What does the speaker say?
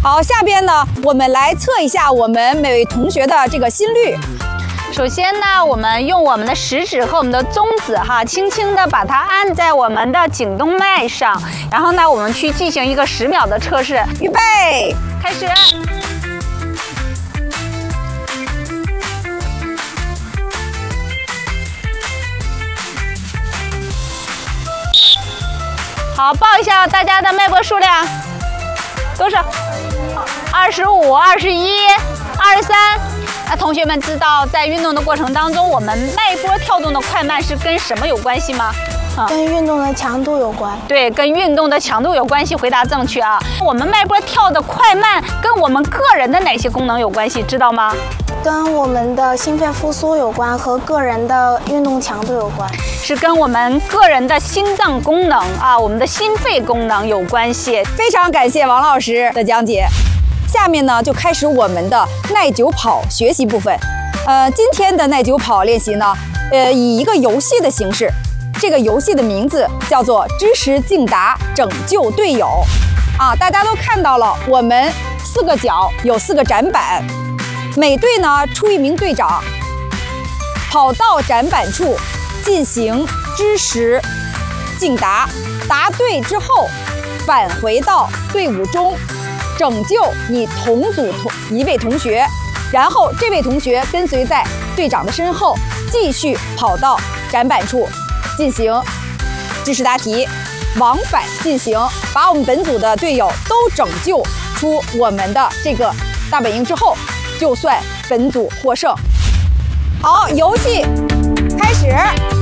好，下边呢，我们来测一下我们每位同学的这个心率。 首先呢，我们用我们的食指和我们的中指轻轻的把它按在我们的颈动脉上，然后呢，我们去进行一个10秒的测试。 预备， 开始。好，报一下大家的脉搏数量，多少？25、21、23。那同学们知道，在运动的过程当中，我们脉搏跳动的快慢是跟什么有关系吗？ 跟运动的强度有关。 对，跟运动的强度有关系，回答正确啊！我们脉搏跳的快慢跟我们个人的哪些功能有关系，知道吗？ 跟我们的心肺复苏有关，和个人的运动强度有关， 是跟我们个人的心脏功能我们的心肺功能有关系。 非常感谢王老师的讲解。下面呢，就开始我们的耐久跑学习部分。今天的耐久跑练习呢，以一个游戏的形式，这个游戏的名字叫做“知识竞答，拯救队友”。大家都看到了，我们4个角有4个展板，每队呢出1名队长，跑到展板处进行知识竞答，答对之后返回到队伍中。拯救你同组一位同学，然后这位同学跟随在队长的身后，继续跑到展板处进行知识答题，往返进行，把我们本组的队友都拯救出我们的这个大本营之后，就算本组获胜。好，游戏开始。